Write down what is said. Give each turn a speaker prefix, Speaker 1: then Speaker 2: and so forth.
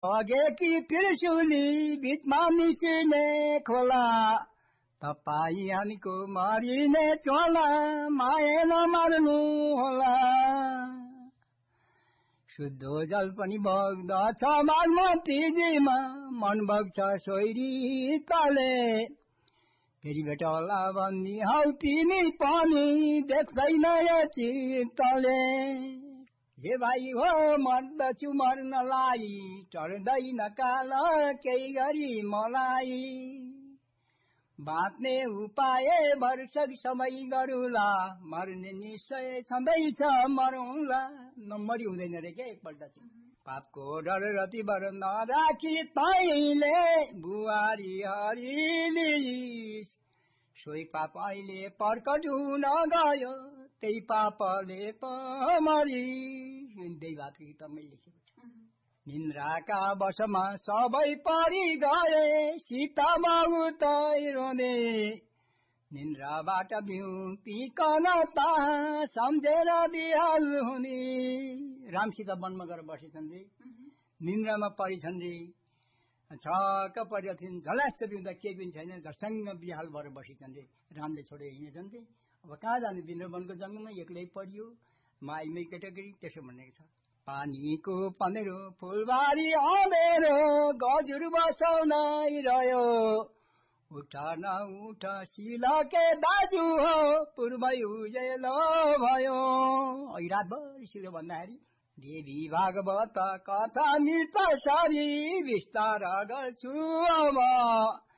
Speaker 1: अघेकी त्रिशुली बिचमा मिसिने खोला तपाईँ हामीको मरिने चोला माया नमार्नु होला शुद्ध जल पनि बग्दछ बागमतीजीमा मन बग्छ सोइरी तले फेरि भेटौला भन्ने हौ तिमी पनि देख्दैन यो चित्तले हे भाइ हो मर्दछु मर्नलाई टर्दैन काल केही गरी मलाई बाँच्ने उपाय वर्षक समय गरुला मर्ने निश्चय छँदैछ मरौँला नम्बरी हुँदैन रे क्या एकपल्ट चाहिँ पापको डर रति बर नराखी तैले बुहारी हरिलिस सोही पाप अहिले प्रकट हुन गयो त्यही पापले पमरी त्यही भातको किताबमै लेखेको छ निन्द्राका वशमा सबै परि गए सीता बाबु तै रोने निन्द्राबाट बिउतिकन ताहा सम्झेर बिहाल हुने राम सीता वनमा गएर बसेछन् रे निन्द्रामा परिछन् रे छक्क परेको थिइन् झल्यास बिउँदा केही पनि छैन झर्सँग बिहाल भएर बसेछन् रे रामले छोडेर हिँडेछन् रे अब कहाँ जाने वृन्दावनको जङ्गलमा एक्लै परियो माइमै केटाकेटी त्यसो भनेको छ पानीको पँधेरो फुलबारी अँधेरो गजुर बसाउनै रह्यो उठ न उठ सिलके दाजु हो पूर्वै उजेलो भयो अघि रातभरि सिलो भन्दाखेरि देवी भागवत कथा मृत सरी विस्तार गर्छु अब